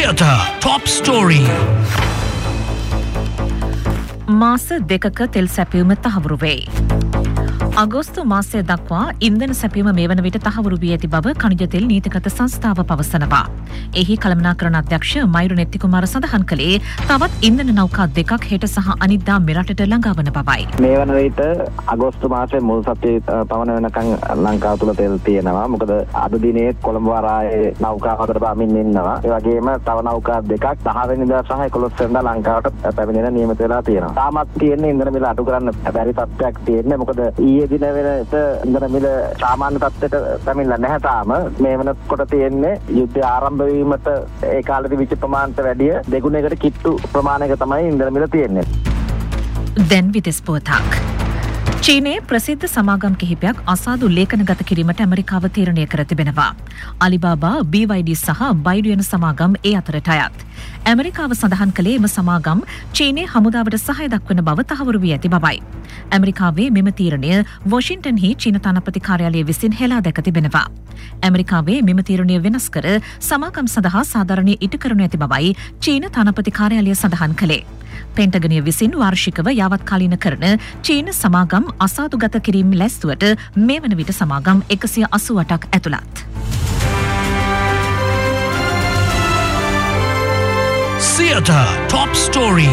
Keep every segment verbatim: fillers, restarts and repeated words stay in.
Theatre Top Story. මාස දෙකක තෙල් සැපයුම තහවුරු වෙයි. අගෝස්තු මාසය දක්වා ඉන්ධන සැපයුම මේ වන විට තහවුරු වී ඇති බව khනිජ තෙල් නීතිගත සංස්ථාව පවසනවා. එහි කළමනාකරණ අධ්‍යක්ෂ මයුරු නෙත්තිකුමාර සඳහන් කළේ තවත් ඉන්ධන නෞකා දෙකක් හෙට සහ අනිද්දා මෙරටට ළඟා වන බවයි. මේ වන විට අගෝස්තු මාසයේ මුල් සතියේ පවන වෙනකන් ලංකාව තුල තෙල් තියෙනවා. මොකද අද දිනේ කොළඹ වරායේ නෞකා හතර බමින් ඉන්නවා. ඒ වගේම තව නෞකා දෙකක් දහ වෙනිදා සහ එකොළොස් වෙනිදා ලංකාවට පැමිණෙන නියමිත වෙලා තියෙනවා. තාමත් තියෙන්නේ ඉන්ධන මිල අඩු කරන්න බැරි තත්ත්වයක් තියෙන්නේ. මොකද ඊයේ දින වෙනට ඉන්ධන මිල සාමාන්‍ය තත්ත්වයට පැමිණලා නැහැ තාම. මේ වෙනකොට තියෙන්නේ යුද්ධය ආරම්භ වීමට ඒ කාලෙදි විච ප්‍රමාණයට වැඩිය දෙගුණයකට කිට්ටු ප්‍රමාණයක තමයි ඉන්ධන මිල තියෙන්නේ. දැන් විදෙස් පුවතක්. චීනයේ ප්‍රසිද්ධ සමාගම් කිහිපයක් අසාදු ලේඛනගත කිරීමට ඇමරිකාව තීරණය කර තිබෙනවා. අලිබාබා, බී වයි ඩී සහ බයිඩු යන සමාගම් ඒ අතරට අයත්. ඇමරිකාව සඳහන් කළේ එම සමාගම් චීනයේ හමුදාවට සහාය දක්වන බව තහවුරු වී ඇති බවයි. ඇමරිකාවේ මෙම තීරණය වොෂින්ටන්හි චීන තානාපති කාර්යාලය විසින් හෙලා දැක තිබෙනවා. ඇමරිකාවේ මෙම තීරණය වෙනස් කර සමාගම් සඳහා සාධාරණය ඉටු කරනු ඇති බවයි චීන තානාපති කාර්යාලය සඳහන් කළේ. පෙන්ටගනය විසින් වාර්ෂිකව යාවත්කාලීන කරන චීන සමාගම් අසාදුගත කිරීම ලැස්තුවට මේ වන විට සමාගම් එකසිය අසූඅටක් ඇතුළත්. Theatre Top Story.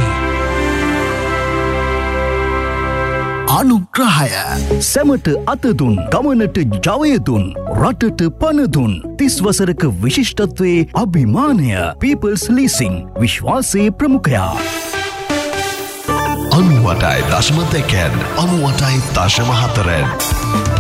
අනුග්‍රහය සැමට අතදුන් ගමනට ජවයදුන් රටට පනදුන් තිස් වසරක විශිෂ්ටත්වයේ අභිමානය People's Leasing විශ්වාසයේ ප්‍රමුඛයා අනුවටයි දශම දෙකෙන් අනුවටයි දශම හතරෙන්